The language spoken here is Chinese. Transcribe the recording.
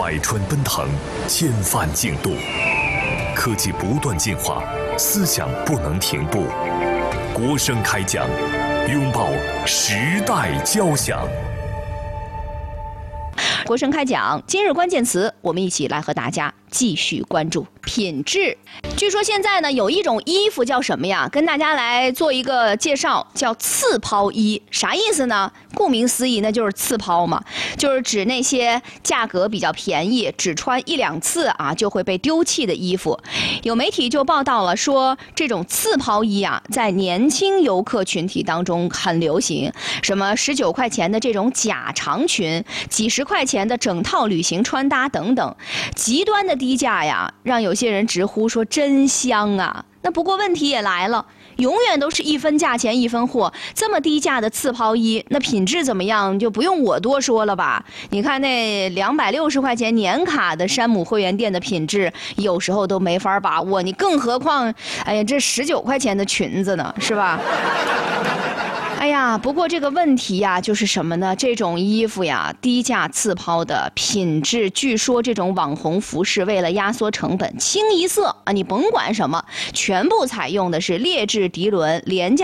百川奔腾，千帆竞渡，科技不断进化，思想不能停步。国声开讲，拥抱时代交响。 国声开讲，今日关键词，我们一起来和大家继续关注品质。据说现在呢，有一种衣服叫什么呀？跟大家来做一个介绍，叫刺抛衣。啥意思呢？顾名思义，那就是刺抛嘛，就是指那些价格比较便宜，只穿一两次啊就会被丢弃的衣服。有媒体就报道了，说这种刺抛衣啊，在年轻游客群体当中很流行，什么19块钱的这种假长裙，几十块钱的整套旅行穿搭等等，极端的低价呀，让有些人直呼说真香啊。那不过问题也来了，永远都是一分价钱一分货，这么低价的刺抛衣，那品质怎么样就不用我多说了吧？你看那260块钱年卡的山姆会员店的品质，有时候都没法把握，你更何况，哎呀，这19块钱的裙子呢，是吧？哎呀，不过这个问题呀，就是什么呢？这种衣服呀，低价刺抛的品质，据说这种网红服饰为了压缩成本，清一色啊，你甭管什么，全部采用的是劣质涤纶廉价